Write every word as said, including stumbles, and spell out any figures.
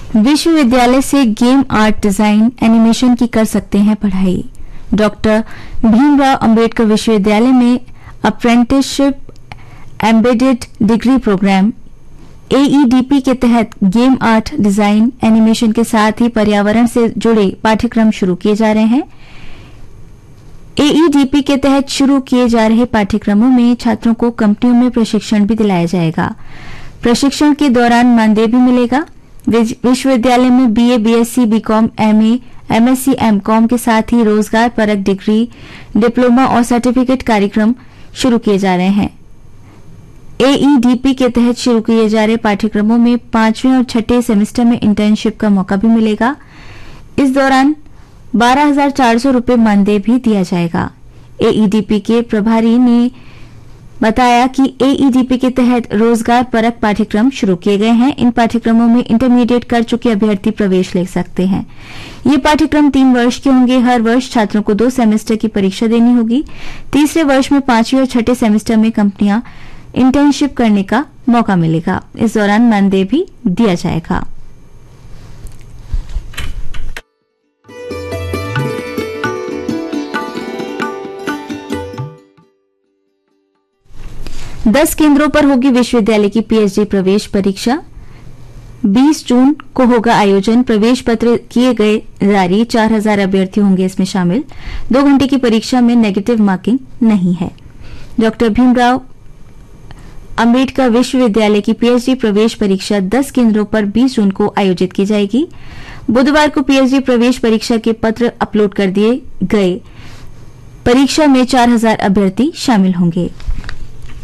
विश्वविद्यालय से game art design animation की कर सकते हैं पढ़ाई। डॉक्टर भीमराव अंबेडकर विश्वविद्यालय में अप्रेंटिसशिप एम्बेडेड डिग्री प्रोग्राम ए ई डी पी के तहत गेम आर्ट डिजाइन एनिमेशन के साथ ही पर्यावरण से जुड़े पाठ्यक्रम शुरू किए जा रहे हैं। ए ई डी पी के तहत शुरू किए जा रहे पाठ्यक्रमों में छात्रों को कंपनियों में प्रशिक्षण भी दिलाया जाएगा। प्रशिक्षण के दौरान मानदेय भी मिलेगा। विश्वविद्यालय में B A, B S C, B com, M A, M S C, M com के साथ ही रोजगार परक डिग्री, डिप्लोमा और सर्टिफिकेट कार्यक्रम शुरू किए जा रहे हैं। ए ई डी पी के तहत शुरू किए जा रहे पाठ्यक्रमों में पांचवें और छठे सेमेस्टर में इंटर्नशिप का मौका भी मिलेगा। इस दौरान बारह हजार चार सौ रूपये मानदेय भी दिया जाएगा। ए ई डी पी के प्रभारी ने बताया कि ए ई डी पी के तहत रोजगार परक पाठ्यक्रम शुरू किए गए हैं। इन पाठ्यक्रमों में इंटरमीडिएट कर चुके अभ्यर्थी प्रवेश ले सकते हैं। ये पाठ्यक्रम तीन वर्ष के होंगे। हर वर्ष छात्रों को दो सेमेस्टर की परीक्षा देनी होगी। तीसरे वर्ष में पांचवें और छठे सेमेस्टर में कंपनियां इंटर्नशिप करने का मौका मिलेगा। इस दौरान मानदेय भी दिया जाएगा। दस केंद्रों पर होगी विश्वविद्यालय की पी एच डी प्रवेश परीक्षा। बीस जून को होगा आयोजन। प्रवेश पत्र किए गए जारी। चार हजार अभ्यर्थी होंगे इसमें शामिल। दो घंटे की परीक्षा में नेगेटिव मार्किंग नहीं है। डॉक्टर भीमराव अंबेडकर विश्वविद्यालय की पी एच डी प्रवेश परीक्षा दस केंद्रों पर बीस जून को आयोजित की जाएगी। बुधवार को पी एच डी प्रवेश परीक्षा के पत्र अपलोड कर दिए गए। परीक्षा में चार हजार अभ्यर्थी शामिल होंगे।